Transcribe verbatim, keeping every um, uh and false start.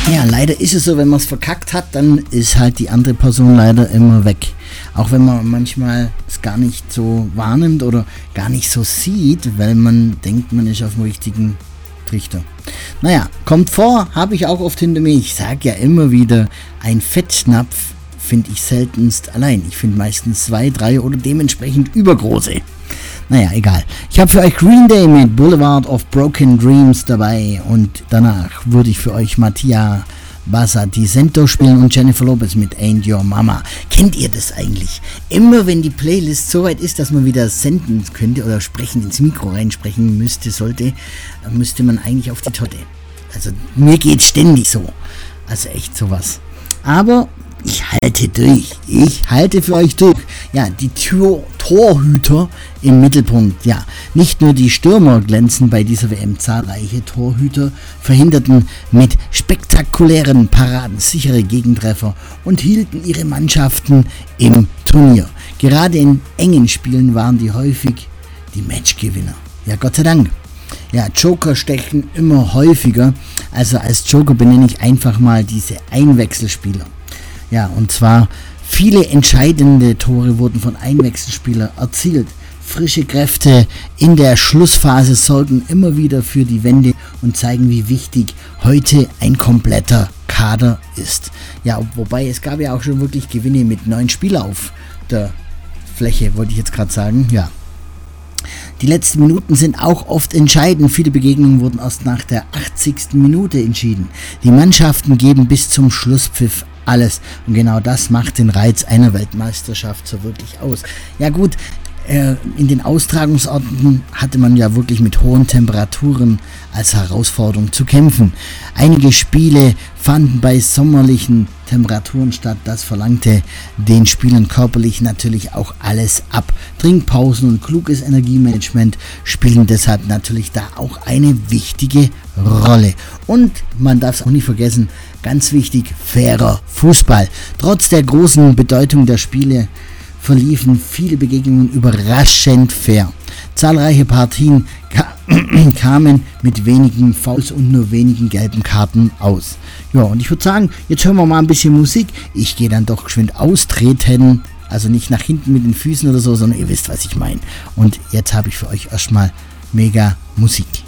Ja, leider ist es so, wenn man es verkackt hat, dann ist halt die andere Person leider immer weg. Auch wenn man manchmal es gar nicht so wahrnimmt oder gar nicht so sieht, weil man denkt, man ist auf dem richtigen Trichter. Naja, kommt vor, habe ich auch oft hinter mir. Ich sage ja immer wieder, ein Fettnapf finde ich seltenst allein. Ich finde meistens zwei, drei oder dementsprechend übergroße. Naja, egal. Ich habe für euch Green Day mit Boulevard of Broken Dreams dabei und danach würde ich für euch Mattia Baza Di Cento spielen und Jennifer Lopez mit Ain't Your Mama. Kennt ihr das eigentlich? Immer wenn die Playlist so weit ist, dass man wieder senden könnte oder sprechen ins Mikro reinsprechen müsste, sollte, müsste man eigentlich auf die Totte. Also mir geht ständig so. Also echt sowas. Aber ich halte durch. Ich halte für euch durch. Ja, die Tor- Torhüter im Mittelpunkt. Ja, nicht nur die Stürmer glänzen bei dieser W M. Zahlreiche Torhüter verhinderten mit spektakulären Paraden sichere Gegentreffer und hielten ihre Mannschaften im Turnier. Gerade in engen Spielen waren die häufig die Matchgewinner. Ja, Gott sei Dank. Ja, Joker stechen immer häufiger. Also als Joker benenne ich einfach mal diese Einwechselspieler. Ja, und zwar viele entscheidende Tore wurden von Einwechselspielern erzielt. Frische Kräfte in der Schlussphase sorgen immer wieder für die Wende und zeigen, wie wichtig heute ein kompletter Kader ist. Ja, wobei es gab ja auch schon wirklich Gewinne mit neun Spielern auf der Fläche, wollte ich jetzt gerade sagen. Ja. Die letzten Minuten sind auch oft entscheidend. Viele Begegnungen wurden erst nach der achtzigsten Minute entschieden. Die Mannschaften geben bis zum Schlusspfiff alles. Und genau das macht den Reiz einer Weltmeisterschaft so wirklich aus. Ja gut, äh, in den Austragungsorten hatte man ja wirklich mit hohen Temperaturen als Herausforderung zu kämpfen. Einige Spiele fanden bei sommerlichen Temperaturen statt. Das verlangte den Spielern körperlich natürlich auch alles ab. Trinkpausen und kluges Energiemanagement spielen deshalb natürlich da auch eine wichtige Rolle. Und man darf es auch nicht vergessen, ganz wichtig, fairer Fußball. Trotz der großen Bedeutung der Spiele verliefen viele Begegnungen überraschend fair. Zahlreiche Partien ka- kamen mit wenigen Fouls und nur wenigen gelben Karten aus. Ja, und ich würde sagen, jetzt hören wir mal ein bisschen Musik. Ich gehe dann doch geschwind austreten, also nicht nach hinten mit den Füßen oder so, sondern ihr wisst, was ich meine. Und jetzt habe ich für euch erstmal mega Musik.